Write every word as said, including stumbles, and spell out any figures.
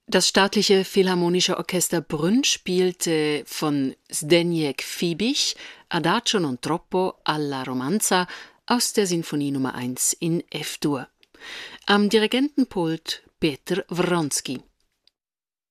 Das Staatliche Philharmonische Orchester Brünn spielte von Zdeněk Fibich Adagio non troppo alla romanza aus der Sinfonie Nummer eins in F-Dur. Am Dirigentenpult Peter Wronski.